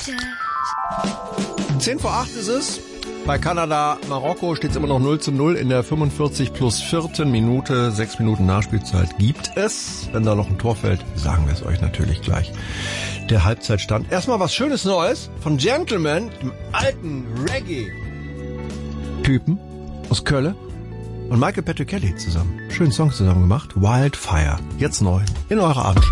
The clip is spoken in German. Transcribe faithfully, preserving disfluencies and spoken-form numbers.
Zehn vor acht ist es. Bei Kanada, Marokko steht es immer noch null zu null in der fünfundvierzig plus vierten Minute. Sechs Minuten Nachspielzeit gibt es. Wenn da noch ein Tor fällt, sagen wir es euch natürlich gleich. Der Halbzeitstand. Erstmal was Schönes Neues von Gentleman, dem alten Reggae-Typen aus Köln und Michael Patrick Kelly zusammen. Schönen Song zusammen gemacht. Wildfire. Jetzt neu in eurer Abend.